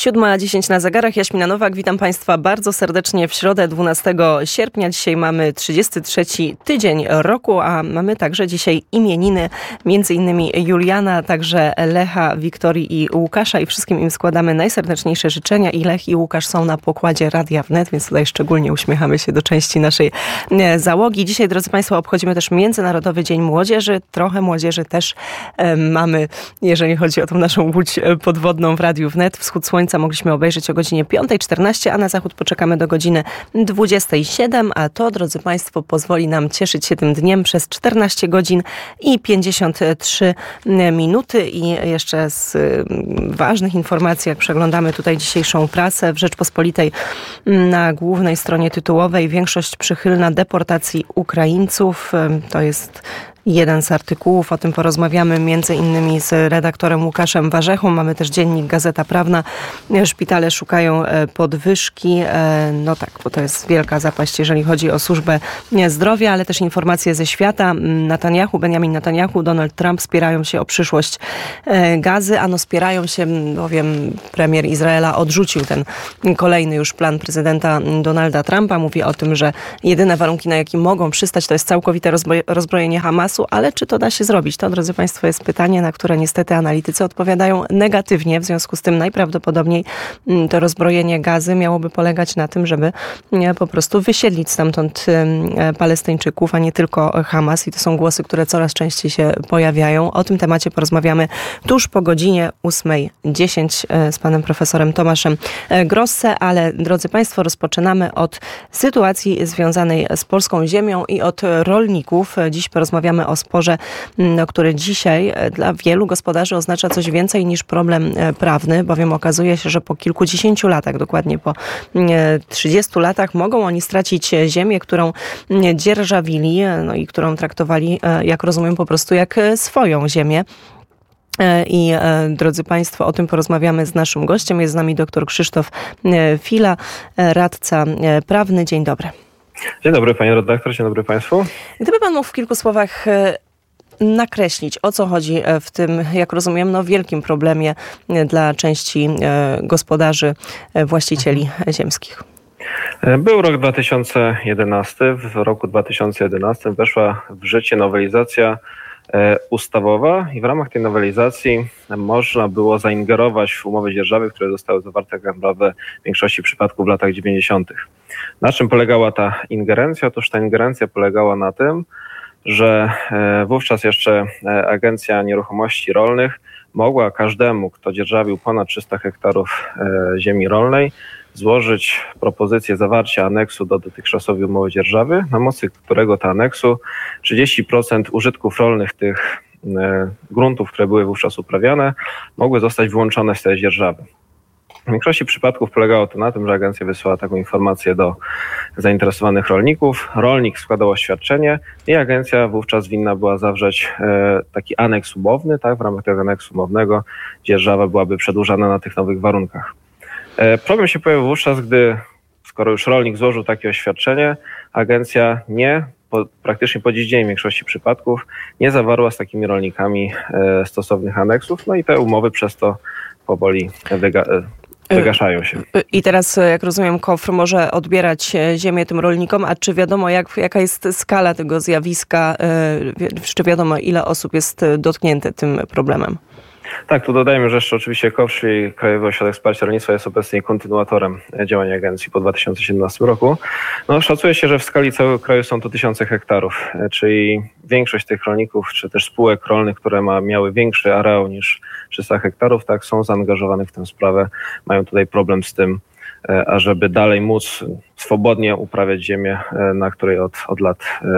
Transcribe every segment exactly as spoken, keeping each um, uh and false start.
siódma dziesięć na zegarach. Jaśmina Nowak, witam Państwa bardzo serdecznie w środę dwunastego sierpnia. Dzisiaj mamy trzydziesty trzeci tydzień roku, a mamy także dzisiaj imieniny, między innymi Juliana, także Lecha, Wiktorii i Łukasza i wszystkim im składamy najserdeczniejsze życzenia. I Lech i Łukasz są na pokładzie Radia Wnet, więc tutaj szczególnie uśmiechamy się do części naszej załogi. Dzisiaj, drodzy Państwo, obchodzimy też Międzynarodowy Dzień Młodzieży. Trochę młodzieży też e, mamy, jeżeli chodzi o tą naszą łódź podwodną w Radiu Wnet. Wschód słońca mogliśmy obejrzeć o godzinie piątej czternaście, a na zachód poczekamy do godziny dwudziestej siedem, a to, drodzy Państwo, pozwoli nam cieszyć się tym dniem przez czternaście godzin i pięćdziesiąt trzy minuty. I jeszcze z ważnych informacji, jak przeglądamy tutaj dzisiejszą prasę, w Rzeczpospolitej na głównej stronie tytułowej większość przychylna deportacji Ukraińców. To jest jeden z artykułów, o tym porozmawiamy między innymi z redaktorem Łukaszem Warzechą. Mamy też dziennik Gazeta Prawna. Szpitale szukają podwyżki. No tak, bo to jest wielka zapaść, jeżeli chodzi o służbę zdrowia, ale też informacje ze świata. Netanyahu, Benjamin Netanyahu, Donald Trump spierają się o przyszłość Gazy. Ano spierają się, bowiem premier Izraela odrzucił ten kolejny już plan prezydenta Donalda Trumpa. Mówi o tym, że jedyne warunki, na jakie mogą przystać, to jest całkowite rozbrojenie Hamasu. Ale czy to da się zrobić? To, drodzy Państwo, jest pytanie, na które niestety analitycy odpowiadają negatywnie. W związku z tym najprawdopodobniej to rozbrojenie Gazy miałoby polegać na tym, żeby po prostu wysiedlić stamtąd Palestyńczyków, a nie tylko Hamas. I to są głosy, które coraz częściej się pojawiają. O tym temacie porozmawiamy tuż po godzinie ósmej dziesięć z panem profesorem Tomaszem Grosse. Ale, drodzy Państwo, rozpoczynamy od sytuacji związanej z polską ziemią i od rolników. Dziś porozmawiamy o sporze, no, który dzisiaj dla wielu gospodarzy oznacza coś więcej niż problem prawny, bowiem okazuje się, że po kilkudziesięciu latach, dokładnie po trzydziestu latach, mogą oni stracić ziemię, którą dzierżawili, no i którą traktowali, jak rozumiem, po prostu jak swoją ziemię. I drodzy Państwo, o tym porozmawiamy z naszym gościem. Jest z nami dr Krzysztof Fila, radca prawny. Dzień dobry. Dzień dobry, panie redaktor, dzień dobry państwu. Gdyby pan mógł w kilku słowach nakreślić, o co chodzi w tym, jak rozumiem, no wielkim problemie dla części gospodarzy, właścicieli ziemskich. Był rok dwa tysiące jedenasty. W roku dwa tysiące jedenastym weszła w życie nowelizacja ustawowa i w ramach tej nowelizacji można było zaingerować w umowy dzierżawy, które zostały zawarte tak naprawdę w większości przypadków w latach dziewięćdziesiątych. Na czym polegała ta ingerencja? Otóż ta ingerencja polegała na tym, że wówczas jeszcze Agencja Nieruchomości Rolnych mogła każdemu, kto dzierżawił ponad trzysta hektarów ziemi rolnej, złożyć propozycję zawarcia aneksu do dotychczasowej umowy dzierżawy, na mocy którego to aneksu trzydzieści procent użytków rolnych tych gruntów, które były wówczas uprawiane, mogły zostać wyłączone z tej dzierżawy. W większości przypadków polegało to na tym, że agencja wysłała taką informację do zainteresowanych rolników. Rolnik składał oświadczenie i agencja wówczas winna była zawrzeć taki aneks umowny. Tak? W ramach tego aneksu umownego dzierżawa byłaby przedłużana na tych nowych warunkach. Problem się pojawił wówczas, gdy, skoro już rolnik złożył takie oświadczenie, agencja nie, po, praktycznie po dziś dzień w większości przypadków, nie zawarła z takimi rolnikami e, stosownych aneksów, no i te umowy przez to powoli wyga, e, wygaszają się. I teraz, jak rozumiem, K O F R może odbierać ziemię tym rolnikom, a czy wiadomo, jak, jaka jest skala tego zjawiska, e, czy wiadomo, ile osób jest dotknięte tym problemem? Tak, tu dodajmy, że jeszcze oczywiście K O F R, czyli Krajowy Ośrodek Wsparcia Rolnictwa, jest obecnie kontynuatorem działania agencji po dwa tysiące siedemnastym roku. No, szacuje się, że w skali całego kraju są to tysiące hektarów, czyli większość tych rolników, czy też spółek rolnych, które ma, miały większy areał niż trzysta hektarów, tak, są zaangażowane w tę sprawę, mają tutaj problem z tym, ażeby dalej móc swobodnie uprawiać ziemię, na której od, od lat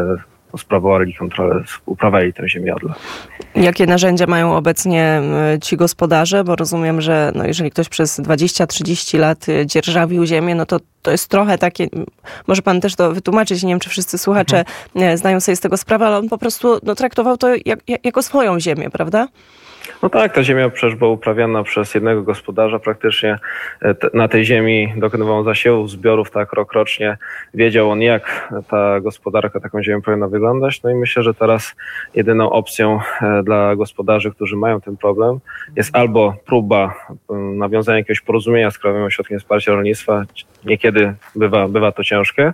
sprawowali kontrolę, uprawiali tę ziemię od lat. Jakie narzędzia mają obecnie ci gospodarze? Bo rozumiem, że no jeżeli ktoś przez dwadzieścia trzydzieści lat dzierżawił ziemię, no to to jest trochę takie, może pan też to wytłumaczyć, nie wiem, czy wszyscy słuchacze mhm. znają sobie z tego sprawę, ale on po prostu no, traktował to jak, jak, jako swoją ziemię, prawda? No tak, ta ziemia przecież była uprawiana przez jednego gospodarza praktycznie. Na tej ziemi dokonywał on zasiewów, zbiorów tak rok rocznie. Wiedział on, jak ta gospodarka taką ziemią powinna wyglądać. No i myślę, że teraz jedyną opcją dla gospodarzy, którzy mają ten problem, jest albo próba nawiązania jakiegoś porozumienia z Krajowym Ośrodkiem Wsparcia Rolnictwa. Niekiedy bywa, bywa to ciężkie.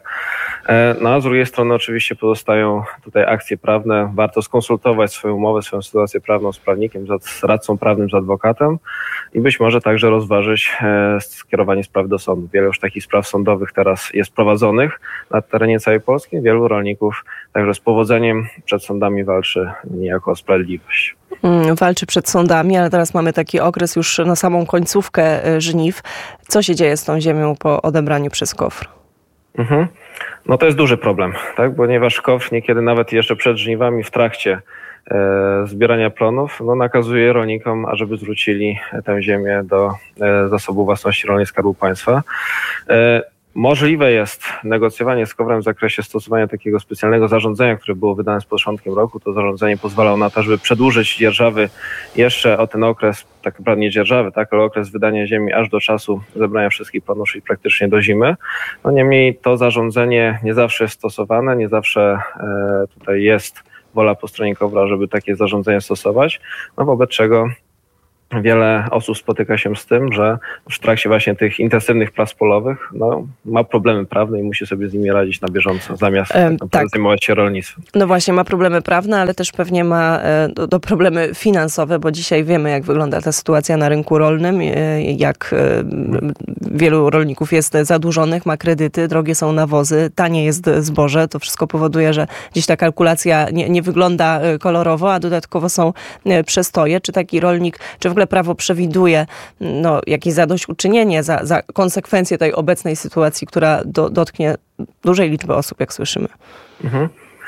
No a z drugiej strony oczywiście pozostają tutaj akcje prawne. Warto skonsultować swoją umowę, swoją sytuację prawną z prawnikiem, z radcą prawnym, z adwokatem i być może także rozważyć skierowanie sprawy do sądu. Wiele już takich spraw sądowych teraz jest prowadzonych na terenie całej Polski. Wielu rolników także z powodzeniem przed sądami walczy niejako o sprawiedliwość. Walczy przed sądami, ale teraz mamy taki okres już na samą końcówkę żniw. Co się dzieje z tą ziemią po odebraniu przez K O F R? Mhm. No to jest duży problem, tak? Ponieważ K O F R niekiedy nawet jeszcze przed żniwami, w trakcie e, zbierania plonów, no nakazuje rolnikom, ażeby zwrócili tę ziemię do e, zasobu własności rolnej Skarbu Państwa. E, Możliwe jest negocjowanie z K O F R-em w zakresie stosowania takiego specjalnego zarządzenia, które było wydane z początkiem roku. To zarządzenie pozwalało na to, żeby przedłużyć dzierżawy jeszcze o ten okres, tak naprawdę nie dzierżawy, tak, ale okres wydania ziemi aż do czasu zebrania wszystkich planów, czyli praktycznie do zimy. No niemniej to zarządzenie nie zawsze jest stosowane, nie zawsze e, tutaj jest wola po stronie K O F R-a, żeby takie zarządzenie stosować, no wobec czego wiele osób spotyka się z tym, że w trakcie właśnie tych intensywnych prac polowych no, ma problemy prawne i musi sobie z nimi radzić na bieżąco, zamiast e, tak. zajmować się rolnictwem. No właśnie, ma problemy prawne, ale też pewnie ma e, do, do problemy finansowe, bo dzisiaj wiemy, jak wygląda ta sytuacja na rynku rolnym, e, jak e, wielu rolników jest zadłużonych, ma kredyty, drogie są nawozy, tanie jest zboże. To wszystko powoduje, że gdzieś ta kalkulacja nie, nie wygląda kolorowo, a dodatkowo są przestoje. Czy taki rolnik, czy w ogóle prawo przewiduje no, jakieś zadośćuczynienie za, za konsekwencje tej obecnej sytuacji, która do, dotknie dużej liczby osób, jak słyszymy? Mhm.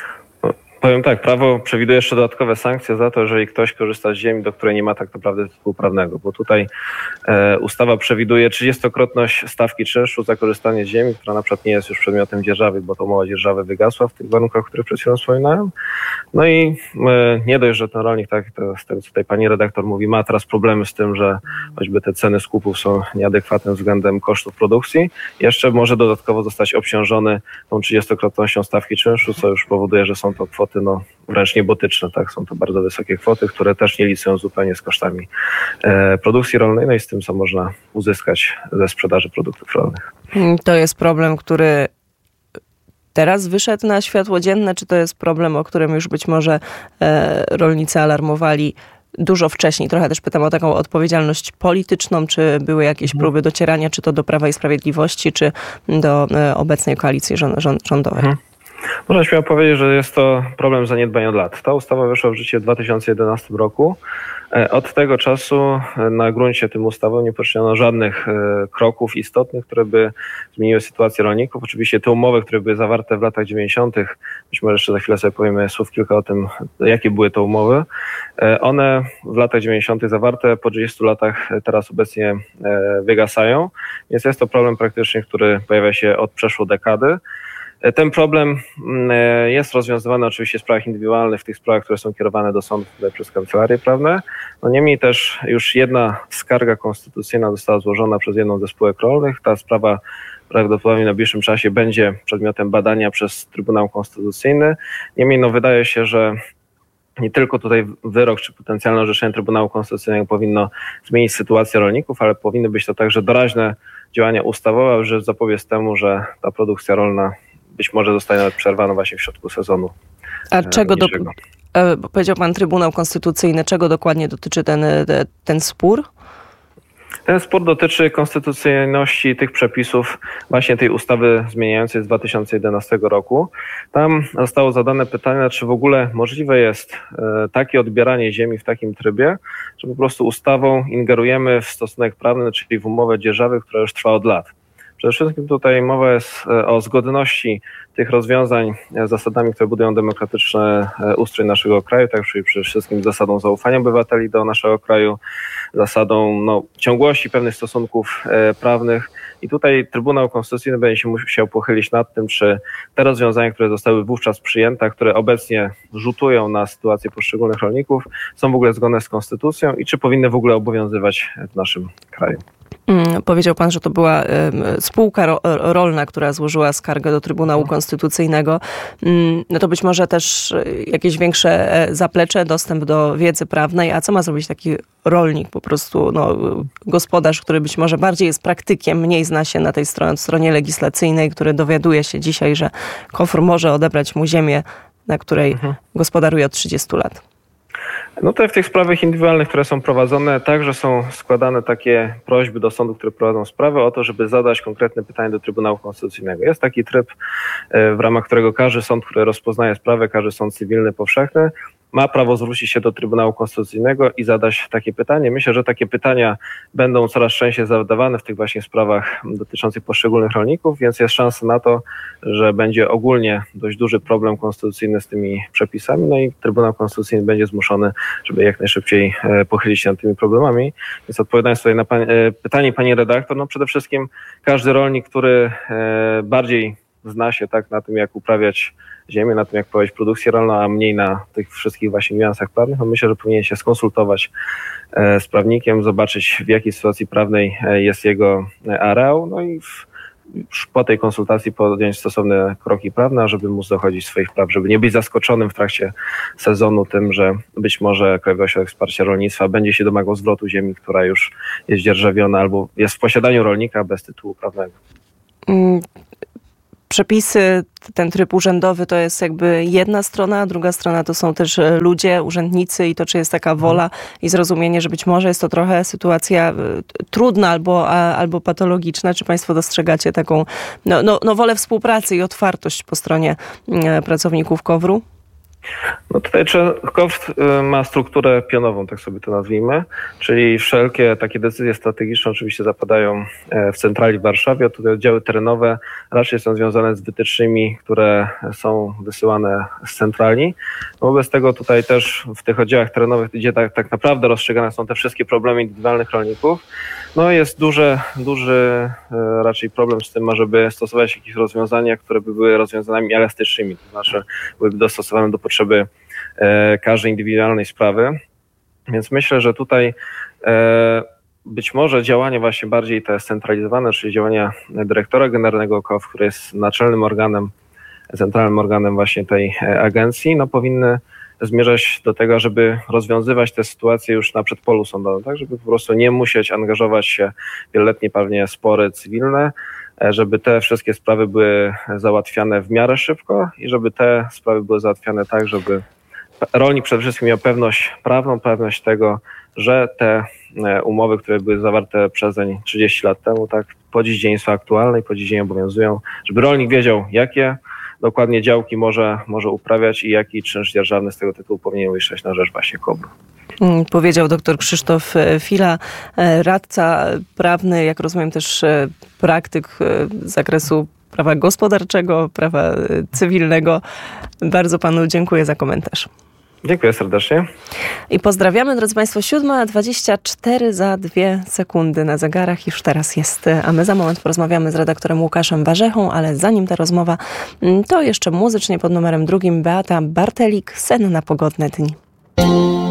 Powiem tak, prawo przewiduje jeszcze dodatkowe sankcje za to, jeżeli ktoś korzysta z ziemi, do której nie ma tak naprawdę tytułu prawnego, bo tutaj e, ustawa przewiduje trzydziestokrotność stawki czynszu za korzystanie z ziemi, która na przykład nie jest już przedmiotem dzierżawy, bo to umowa dzierżawy wygasła w tych warunkach, o których przed chwilą wspominałem. No i e, nie dość, że ten rolnik, tak, to z tego co tutaj pani redaktor mówi, ma teraz problemy z tym, że choćby te ceny skupów są nieadekwatne względem kosztów produkcji, jeszcze może dodatkowo zostać obciążony tą trzydziestokrotnością stawki czynszu, co już powoduje, że są to kwoty no, wręcz niebotyczne, tak? Są to bardzo wysokie kwoty, które też nie licują zupełnie z kosztami e, produkcji rolnej, no i z tym, co można uzyskać ze sprzedaży produktów rolnych. To jest problem, który teraz wyszedł na światło dzienne, czy to jest problem, o którym już być może e, rolnicy alarmowali dużo wcześniej? Trochę też pytam o taką odpowiedzialność polityczną, czy były jakieś mhm. próby docierania, czy to do Prawa i Sprawiedliwości, czy do e, obecnej koalicji rząd, rząd, rządowej? Mhm. Można śmiało powiedzieć, że jest to problem zaniedbań od lat. Ta ustawa weszła w życie w dwa tysiące jedenastym roku. Od tego czasu na gruncie tym ustawą nie poczyniono żadnych kroków istotnych, które by zmieniły sytuację rolników. Oczywiście te umowy, które były zawarte w latach dziewięćdziesiątych, być może jeszcze za chwilę sobie powiemy słów kilka o tym, jakie były to umowy. One w latach dziewięćdziesiątych zawarte, po trzydziestu latach teraz obecnie wygasają. Więc jest to problem praktycznie, który pojawia się od przeszło dekady. Ten problem jest rozwiązywany oczywiście w sprawach indywidualnych, w tych sprawach, które są kierowane do sądów tutaj przez kancelarie prawne. No niemniej też już jedna skarga konstytucyjna została złożona przez jedną ze spółek rolnych. Ta sprawa prawdopodobnie w najbliższym czasie będzie przedmiotem badania przez Trybunał Konstytucyjny. Niemniej no wydaje się, że nie tylko tutaj wyrok czy potencjalne orzeczenie Trybunału Konstytucyjnego powinno zmienić sytuację rolników, ale powinny być to także doraźne działania ustawowe, że zapobiec temu, że ta produkcja rolna być może zostanie nawet przerwana właśnie w środku sezonu. A czego do, powiedział pan Trybunał Konstytucyjny, czego dokładnie dotyczy ten, ten spór? Ten spór dotyczy konstytucyjności tych przepisów właśnie tej ustawy zmieniającej z dwa tysiące jedenastego roku. Tam zostało zadane pytanie, czy w ogóle możliwe jest takie odbieranie ziemi w takim trybie, że po prostu ustawą ingerujemy w stosunek prawny, czyli w umowę dzierżawy, która już trwa od lat. Przede wszystkim tutaj mowa jest o zgodności tych rozwiązań z zasadami, które budują demokratyczny ustrój naszego kraju, tak, czyli przede wszystkim zasadą zaufania obywateli do naszego kraju, zasadą no, ciągłości pewnych stosunków e, prawnych. I tutaj Trybunał Konstytucyjny będzie się musiał pochylić nad tym, czy te rozwiązania, które zostały wówczas przyjęte, które obecnie rzutują na sytuację poszczególnych rolników, są w ogóle zgodne z Konstytucją i czy powinny w ogóle obowiązywać w naszym kraju. Hmm, powiedział pan, że to była y, spółka ro, rolna, która złożyła skargę do Trybunału Konstytucyjnego. Hmm, no to być może też jakieś większe zaplecze, dostęp do wiedzy prawnej. A co ma zrobić taki rolnik, po prostu no, gospodarz, który być może bardziej jest praktykiem, mniej zna się na tej stronie, stronie legislacyjnej, który dowiaduje się dzisiaj, że KOWR może odebrać mu ziemię, na której mhm. gospodaruje od trzydziestu lat? No to w tych sprawach indywidualnych, które są prowadzone, także są składane takie prośby do sądów, które prowadzą sprawę o to, żeby zadać konkretne pytanie do Trybunału Konstytucyjnego. Jest taki tryb, w ramach którego każdy sąd, który rozpoznaje sprawę, każdy sąd cywilny powszechny, ma prawo zwrócić się do Trybunału Konstytucyjnego i zadać takie pytanie. Myślę, że takie pytania będą coraz częściej zadawane w tych właśnie sprawach dotyczących poszczególnych rolników, więc jest szansa na to, że będzie ogólnie dość duży problem konstytucyjny z tymi przepisami, no i Trybunał Konstytucyjny będzie zmuszony, żeby jak najszybciej pochylić się nad tymi problemami. Więc odpowiadając tutaj na pani, pytanie pani redaktor, no przede wszystkim każdy rolnik, który bardziej zna się tak na tym, jak uprawiać ziemię, na tym, jak prowadzić produkcję rolną, a mniej na tych wszystkich właśnie niuansach prawnych, no myślę, że powinien się skonsultować z prawnikiem, zobaczyć, w jakiej sytuacji prawnej jest jego areał, no i w, po tej konsultacji podjąć stosowne kroki prawne, żeby móc dochodzić swoich praw, żeby nie być zaskoczonym w trakcie sezonu tym, że być może Krajowy Ośrodek Wsparcia Rolnictwa będzie się domagał zwrotu ziemi, która już jest dzierżawiona albo jest w posiadaniu rolnika bez tytułu prawnego. Mm. Przepisy, ten tryb urzędowy to jest jakby jedna strona, a druga strona to są też ludzie, urzędnicy i to, czy jest taka wola i zrozumienie, że być może jest to trochę sytuacja trudna albo, a, albo patologiczna. Czy państwo dostrzegacie taką no, no, no wolę współpracy i otwartość po stronie pracowników KOWR-u? No tutaj KOWR ma strukturę pionową, tak sobie to nazwijmy, czyli wszelkie takie decyzje strategiczne oczywiście zapadają w centrali w Warszawie, a tutaj oddziały terenowe raczej są związane z wytycznymi, które są wysyłane z centrali. Wobec tego tutaj też w tych oddziałach terenowych, gdzie tak, tak naprawdę rozstrzygane są te wszystkie problemy indywidualnych rolników, no jest duży, duży raczej problem z tym, żeby stosować jakieś rozwiązania, które by były rozwiązaniami elastycznymi, to znaczy byłyby dostosowane do potrzeby e, każdej indywidualnej sprawy. Więc myślę, że tutaj e, być może działania właśnie bardziej te scentralizowane, czyli działania dyrektora generalnego KOWR, który jest naczelnym organem, centralnym organem właśnie tej agencji, no powinny zmierzać do tego, żeby rozwiązywać te sytuacje już na przedpolu sądowym, tak, żeby po prostu nie musieć angażować się w wieloletnie pewnie spory cywilne, żeby te wszystkie sprawy były załatwiane w miarę szybko i żeby te sprawy były załatwiane tak, żeby rolnik przede wszystkim miał pewność prawną, pewność tego, że te umowy, które były zawarte przezeń trzydzieści lat temu, tak, po dziś dzień są aktualne i po dziś dzień obowiązują, żeby rolnik wiedział, jakie dokładnie działki może, może uprawiać i jaki czynsz dzierżawny z tego tytułu powinien uiszczać na rzecz właśnie KOWR-u. Powiedział dr Krzysztof Fila, radca prawny, jak rozumiem też praktyk z zakresu prawa gospodarczego, prawa cywilnego. Bardzo panu dziękuję za komentarz. Dziękuję serdecznie. I pozdrawiamy, drodzy państwo, siódma dwadzieścia cztery za dwie sekundy na zegarach już teraz jest, a my za moment porozmawiamy z redaktorem Łukaszem Warzechą, ale zanim ta rozmowa, to jeszcze muzycznie pod numerem drugim Beata Bartelik, Sen na pogodne dni.